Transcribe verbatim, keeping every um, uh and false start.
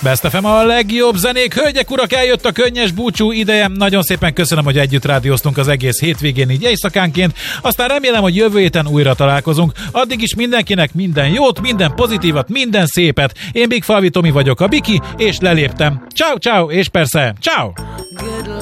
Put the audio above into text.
Best ef em a legjobb zenék. Hölgyek, urak, eljött a könnyes búcsú ideje. Nagyon szépen köszönöm, hogy együtt rádióztunk az egész hétvégén, így éjszakánként. Aztán remélem, hogy jövő héten újra találkozunk. Addig is mindenkinek minden jót, minden pozitívat, minden szépet. Én Big Falvi Tomi vagyok, a Biki, és leléptem. Ciao, ciao, és persze, ciao!